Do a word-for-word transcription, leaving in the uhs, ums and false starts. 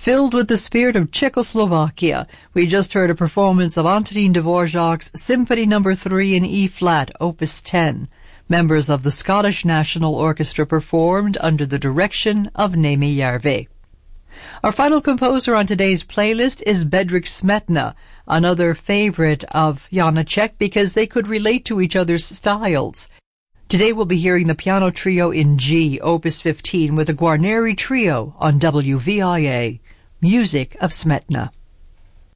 Filled with the spirit of Czechoslovakia, we just heard a performance of Antonín Dvořák's Symphony Number three in E-flat, Opus ten. Members of the Scottish National Orchestra performed under the direction of Nemi Järve. Our final composer on today's playlist is Bedřich Smetana, another favorite of Janacek because they could relate to each other's styles. Today we'll be hearing the piano trio in G, Opus fifteen, with a Guarneri trio on W V I A. Music of Smetana.